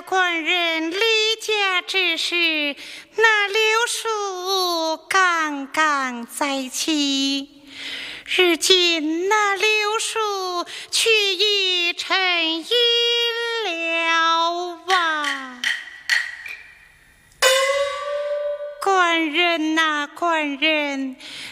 官人离家之时，那柳树刚刚栽起，如今那柳树却已成荫了啊！官人呐，官人，